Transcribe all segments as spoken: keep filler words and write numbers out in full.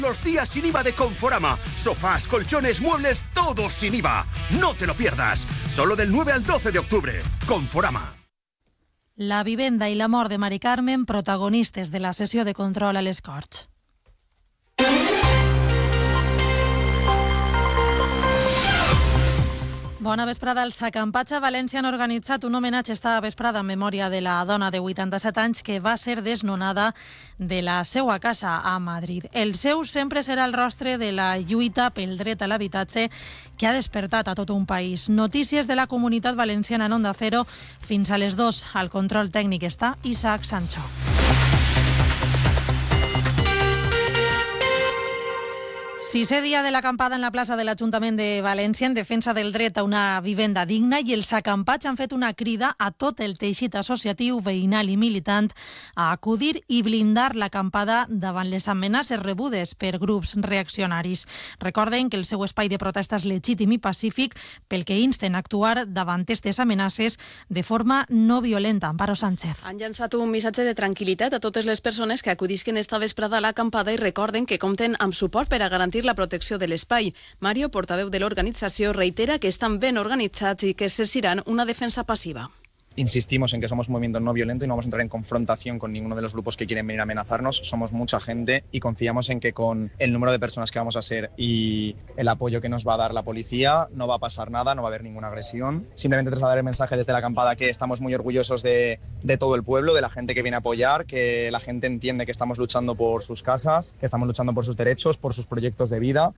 Los días sin I V A de Conforama. Sofás, colchones, muebles, todos sin I V A. No te lo pierdas. Solo del nueve al doce de octubre. Conforama. La vivenda i la mort de Mari Carmen, protagonistes de la sessió de control a les Corts. Bona vesprada. Els acampats a València han organitzat un homenatge esta vesprada en memòria de la dona de vuitanta-set anys que va ser desnonada de la seva casa a Madrid. El seu sempre serà el rostre de la lluita pel dret a l'habitatge que ha despertat a tot un país. Notícies de la Comunitat Valenciana en Onda Cero fins a les dos. Al control tècnic està Isaac Sancho. Sisè dia de l'acampada en la plaça de l'Ajuntament de València en defensa del dret a una vivenda digna, i els acampats han fet una crida a tot el teixit associatiu, veïnal i militant a acudir i blindar l'acampada davant les amenaces rebudes per grups reaccionaris. Recorden que el seu espai de protesta és legítim i pacífic, pel que insten a actuar davant aquestes amenaces de forma no violenta. Amparo Sánchez. Han llançat un missatge de tranquil·litat a totes les persones que acudisquen esta vesprada a l'acampada i recorden que compten amb suport per a garantir la protecció de l'espai. Mario, portaveu de l'organització, reitera que estan ben organitzats i que exerciran una defensa passiva. Insistimos en que somos un movimiento no violento y no vamos a entrar en confrontación con ninguno de los grupos que quieren venir a amenazarnos. Somos mucha gente y confiamos en que con el número de personas que vamos a ser y el apoyo que nos va a dar la policía no va a pasar nada, no va a haber ninguna agresión. Simplemente trasladar el mensaje desde la acampada que estamos muy orgullosos de, de todo el pueblo, de la gente que viene a apoyar, que la gente entiende que estamos luchando por sus casas, que estamos luchando por sus derechos, por sus proyectos de vida.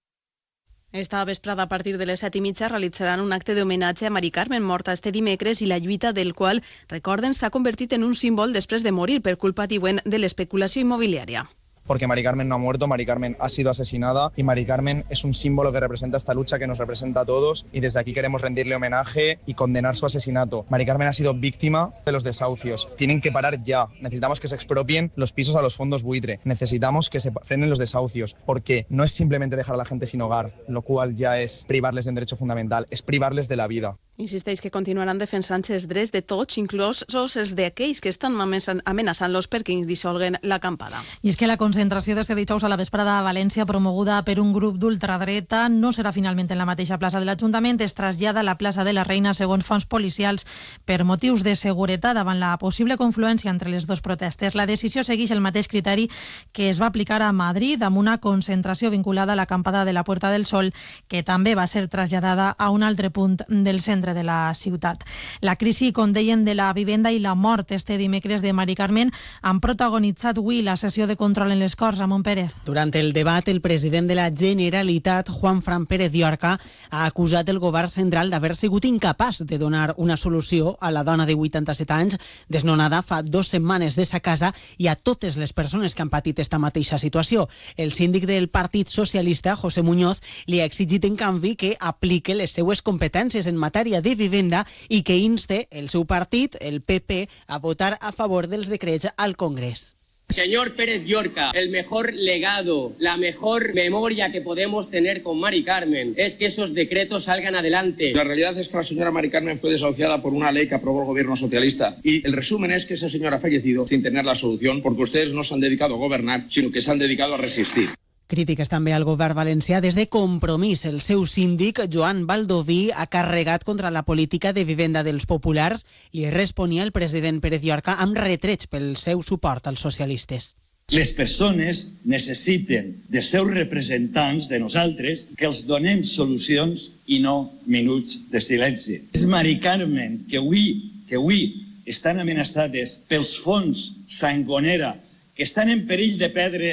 Esta vesprada, a partir de les set i mitja, realitzaran un acte d'homenatge a Mari Carmen, morta este dimecres, i la lluita del qual, recorden, s'ha convertit en un símbol després de morir per culpa, diuen, de l'especulació immobiliària. Porque Mari Carmen no ha muerto, Mari Carmen ha sido asesinada y Mari Carmen es un símbolo que representa esta lucha que nos representa a todos, y desde aquí queremos rendirle homenaje y condenar su asesinato. Mari Carmen ha sido víctima de los desahucios. Tienen que parar ya. Necesitamos que se expropien los pisos a los fondos buitre. Necesitamos que se frenen los desahucios, porque no es simplemente dejar a la gente sin hogar, lo cual ya es privarles de un derecho fundamental, es privarles de la vida. Insisteix que continuaran defensant els drets de tots, inclosos els d'aquells que estan amenaçant-los perquè dissolguen l'acampada. I és que la concentració d'este dijous a la vesprada a València, promoguda per un grup d'ultradreta, no serà finalment en la mateixa plaça de l'Ajuntament. Es trasllada a la plaça de la Reina, segons fonts policials, per motius de seguretat davant la possible confluència entre les dues protestes. La decisió segueix el mateix criteri que es va aplicar a Madrid, amb una concentració vinculada a l'acampada de la Puerta del Sol, que també va ser traslladada a un altre punt del centre de la ciutat. La crisi, com deien, de la vivenda i la mort este dimecres de Mari Carmen han protagonitzat avui la sessió de control en les Corts. Ramon Pérez. Durant el debat, el president de la Generalitat, Juanfran Pérez Llorca, ha acusat el govern central d'haver sigut incapaç de donar una solució a la dona de vuitanta-set anys desnonada fa dues setmanes de sa casa i a totes les persones que han patit esta mateixa situació. El síndic del Partit Socialista, José Muñoz, li ha exigit en canvi que aplique les seues competències en matèria de vivenda i que inste el seu partit, el P P, a votar a favor dels decrets al Congrés. Señor Pérez Llorca, el mejor legado, la mejor memoria que podemos tener con Mari Carmen es que esos decretos salgan adelante. La realidad es que la señora Mari Carmen fue desahuciada por una ley que aprobó el gobierno socialista, y el resumen es que esa señora ha fallecido sin tener la solución, porque ustedes no se han dedicado a gobernar, sino que se han dedicado a resistir. Crítiques també al govern valencià des de Compromís. El seu síndic, Joan Baldoví, ha carregat contra la política de vivenda dels populars. Li responia el president Pérez Llorca amb retrets pel seu suport als socialistes. Les persones necessiten de seus representants, de nosaltres, que els donem solucions i no minuts de silenci. És Mari Carmen que avui, que avui estan amenaçades pels fons Sangonera, que estan en perill de perdre